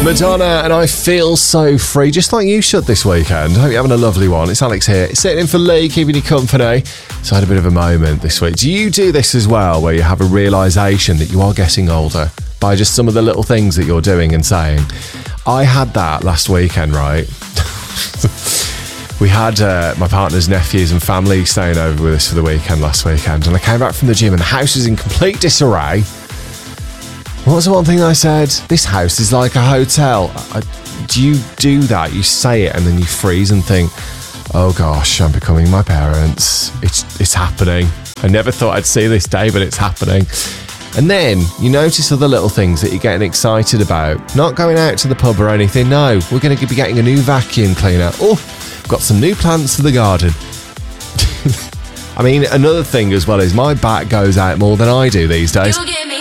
Madonna and I Feel So Free, just like you should this weekend. Hope you're having a lovely one. It's Alex here, sitting in for Lee, keeping you company. So I had a bit of a moment this week. Do you do this as well, where you have a realisation that you are getting older by just some of the little things that you're doing and saying? I had that last weekend, right? We had my partner's nephews and family staying over with us for the weekend last weekend, and I came back from the gym and the house was in complete disarray. What was the one thing I said? This house is like a hotel. Do you do that? You say it and then you freeze and think, oh gosh, I'm becoming my parents. It's happening. I never thought I'd see this day, but it's happening. And then you notice other little things that you're getting excited about. Not going out to the pub or anything. No, we're going to be getting a new vacuum cleaner. Oh, got some new plants for the garden. I mean, another thing as well is my back goes out more than I do these days.